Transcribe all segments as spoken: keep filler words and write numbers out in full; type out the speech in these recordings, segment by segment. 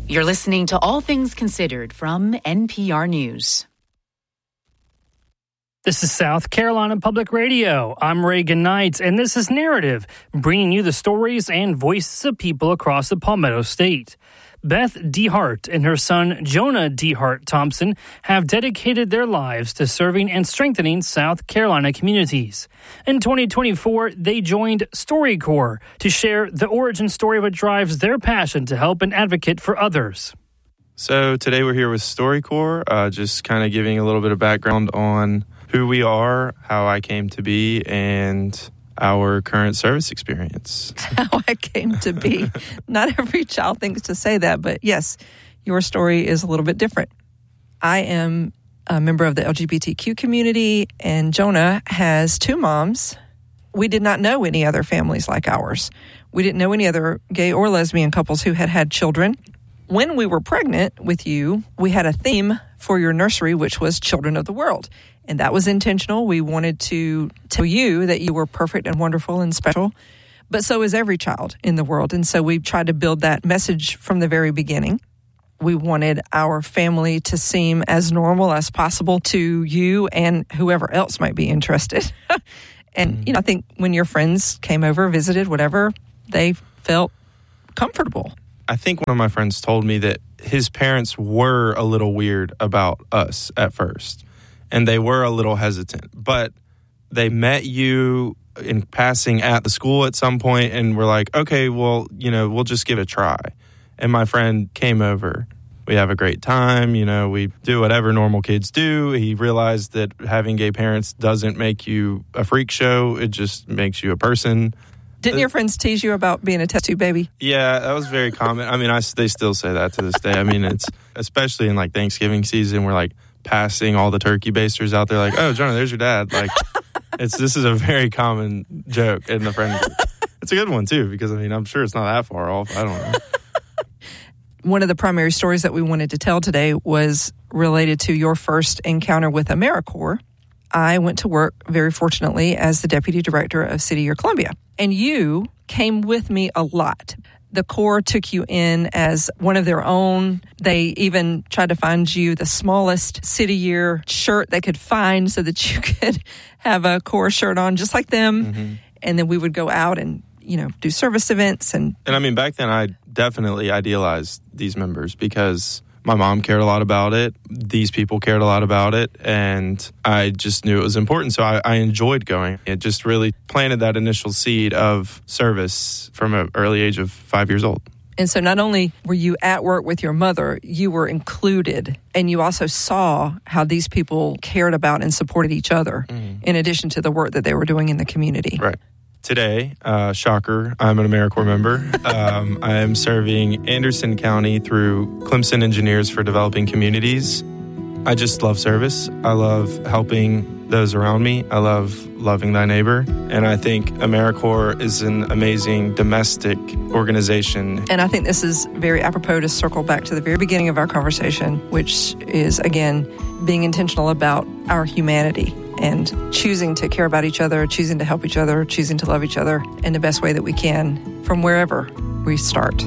You're listening to All Things Considered from N P R News. This is South Carolina Public Radio. I'm Reagan Knight, and this is Narrative, bringing you the stories and voices of people across the Palmetto State. Beth DeHart and her son Jonah DeHart Thompson have dedicated their lives to serving and strengthening South Carolina communities. In twenty twenty-four, they joined StoryCorps to share the origin story of what drives their passion to help and advocate for others. So today we're here with StoryCorps, uh, just kind of giving a little bit of background on who we are, how I came to be, and our current service experience. How I came to be. Not every child thinks to say that, but yes, your story is a little bit different. I am a member of the L G B T Q community, and Jonah has two moms. We did not know any other families like ours. We didn't know any other gay or lesbian couples who had had children. When we were pregnant with you, we had a theme for your nursery, which was Children of the World. And that was intentional. We wanted to tell you that you were perfect and wonderful and special, but so is every child in the world. And so we tried to build that message from the very beginning. We wanted our family to seem as normal as possible to you and whoever else might be interested. And, you know, I think when your friends came over, visited, whatever, they felt comfortable. I think one of my friends told me that his parents were a little weird about us at first. And they were a little hesitant, but they met you in passing at the school at some point and were like, okay, well, you know, we'll just give it a try. And my friend came over. We have a great time. You know, we do whatever normal kids do. He realized that having gay parents doesn't make you a freak show. It just makes you a person. Didn't your friends tease you about being a test tube baby? Yeah, that was very common. I mean, I, they still say that to this day. I mean, it's especially in like Thanksgiving season, we're like passing all the turkey basters out there like, oh, Jonah, there's your dad. Like, it's this is a very common joke in the friend group. It's a good one, too, because, I mean, I'm sure it's not that far off. I don't know. One of the primary stories that we wanted to tell today was related to your first encounter with AmeriCorps. I went to work, very fortunately, as the deputy director of City Year Columbia. And you came with me a lot. The Corps took you in as one of their own. They even tried to find you the smallest City Year shirt they could find so that you could have a Corps shirt on just like them. Mm-hmm. And then we would go out and, you know, do service events. And, and I mean, back then I definitely idealized these members because my mom cared a lot about it. These people cared a lot about it. And I just knew it was important. So I, I enjoyed going. It just really planted that initial seed of service from an early age of five years old. And so not only were you at work with your mother, you were included. And you also saw how these people cared about and supported each other, mm-hmm. in addition to the work that they were doing in the community. Right. Today, uh, shocker, I'm an AmeriCorps member. Um, I am serving Anderson County through Clemson Engineers for Developing Communities. I just love service. I love helping those around me. I love loving thy neighbor. And I think AmeriCorps is an amazing domestic organization. And I think this is very apropos to circle back to the very beginning of our conversation, which is, again, being intentional about our humanity and choosing to care about each other, choosing to help each other, choosing to love each other in the best way that we can from wherever we start.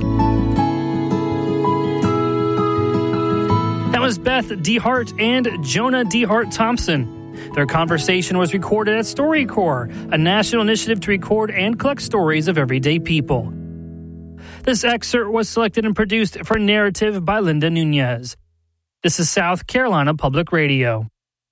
That was Beth DeHart and Jonah DeHart Thompson. Their conversation was recorded at StoryCorps, a national initiative to record and collect stories of everyday people. This excerpt was selected and produced for Narrative by Linda Nunez. This is South Carolina Public Radio.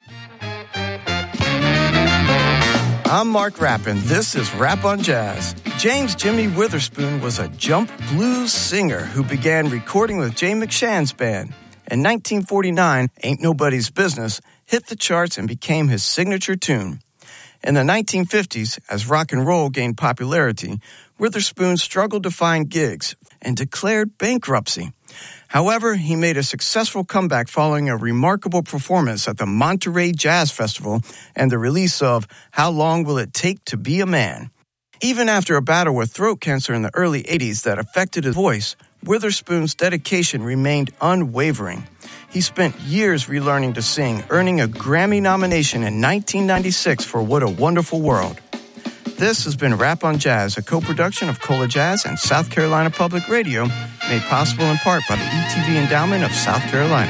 I'm Mark Rappin. This is Rap on Jazz. James Jimmy Witherspoon was a jump blues singer who began recording with Jay McShann's band. In nineteen forty-nine, Ain't Nobody's Business hit the charts and became his signature tune. In the nineteen fifties, as rock and roll gained popularity, Witherspoon struggled to find gigs and declared bankruptcy. However, he made a successful comeback following a remarkable performance at the Monterey Jazz Festival and the release of How Long Will It Take to Be a Man? Even after a battle with throat cancer in the early eighties that affected his voice, Witherspoon's dedication remained unwavering. He spent years relearning to sing, earning a Grammy nomination in nineteen ninety-six for What a Wonderful World. This has been Rap on Jazz, a co-production of Cola Jazz and South Carolina Public Radio, made possible in part by the E T V Endowment of South Carolina.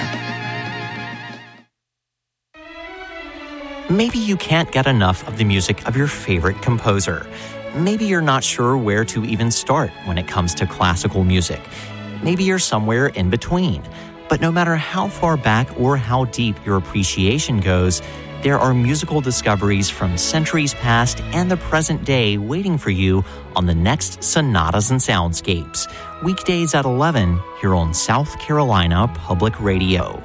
Maybe you can't get enough of the music of your favorite composer. Maybe you're not sure where to even start when it comes to classical music. Maybe you're somewhere in between. But no matter how far back or how deep your appreciation goes, there are musical discoveries from centuries past and the present day waiting for you on the next Sonatas and Soundscapes. Weekdays at eleven here on South Carolina Public Radio.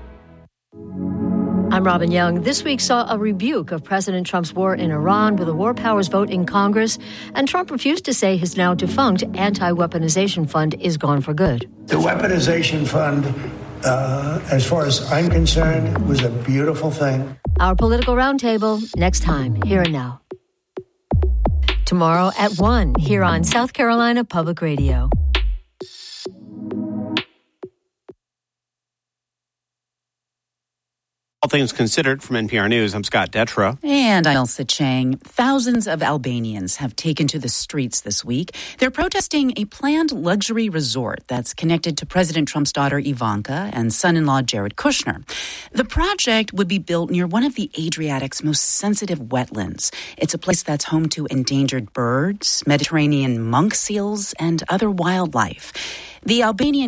I'm Robin Young. This week saw a rebuke of President Trump's war in Iran with a war powers vote in Congress, and Trump refused to say his now defunct anti-weaponization fund is gone for good. The weaponization fund, uh, as far as I'm concerned, was a beautiful thing. Our political roundtable next time, here and now. Tomorrow at one, here on South Carolina Public Radio. All things considered from N P R News, I'm Scott Detra. And I'm Elsa Chang. Thousands of Albanians have taken to the streets this week. They're protesting a planned luxury resort that's connected to President Trump's daughter Ivanka and son-in-law Jared Kushner. The project would be built near one of the Adriatic's most sensitive wetlands. It's a place that's home to endangered birds, Mediterranean monk seals, and other wildlife. The Albanian